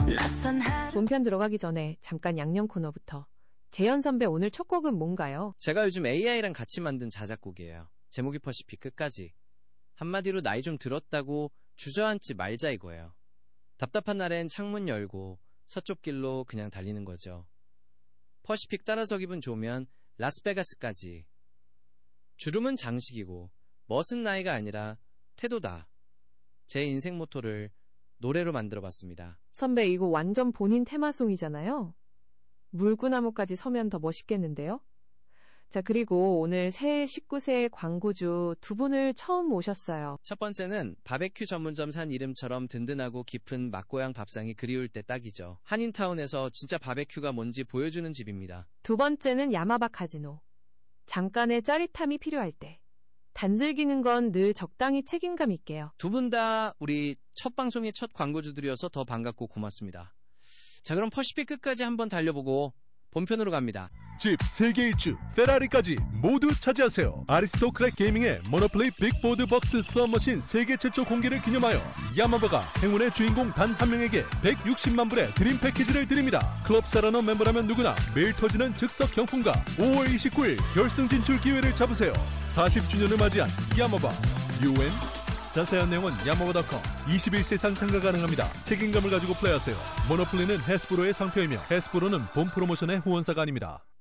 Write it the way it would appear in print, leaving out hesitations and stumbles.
본편 들어가기 전에 잠깐 양념 코너부터. 재현 선배 오늘 첫 곡은 뭔가요? 제가 요즘 AI랑 같이 만든 자작곡이에요. 제목이 퍼시픽 끝까지. 한마디로 나이 좀 들었다고 주저앉지 말자 이거예요. 답답한 날엔 창문 열고 서쪽 길로 그냥 달리는 거죠. 퍼시픽 따라서 기분 좋으면 라스베가스까지. 주름은 장식이고 멋은 나이가 아니라 태도다. 제 인생 모토를 노래로 만들어봤습니다. 선배 이거 완전 본인 테마송이잖아요. 물구나무까지 서면 더 멋있겠는데요? 자, 그리고 오늘 새해 19세 광고주 두 분을 처음 모셨어요. 첫 번째는 바베큐 전문점 산 이름처럼 든든하고 깊은 맛고향 밥상이 그리울 때 딱이죠. 한인타운에서 진짜 바베큐가 뭔지 보여주는 집입니다. 두 번째는 야마바 카지노. 잠깐의 짜릿함이 필요할 때. 단슬기는 건 늘 적당히 책임감 있게요. 두 분 다 우리 첫 방송의 첫 광고주들이어서 더 반갑고 고맙습니다. 자, 그럼 퍼시픽 끝까지 한번 달려보고 본편으로 갑니다. 집, 세계 일주, 페라리까지 모두 차지하세요. 아리스토크랙 게이밍의 모노플레이 빅보드 박스 수압머신 세계 최초 공개를 기념하여 야마바가 행운의 주인공 단 한 명에게 160만 불의 드림 패키지를 드립니다. 클럽 사라너 멤버라면 누구나 매일 터지는 즉석 경품과 5월 29일 결승 진출 기회를 잡으세요. 40주년을 맞이한 야마바 UN. 자세한 내용은 야마바.com. 21세상 참가 가능합니다. 책임감을 가지고 플레이하세요. 모노플레이는 해스브로의 상표이며 해스브로는 본 프로모션의 후원사가 아닙니다.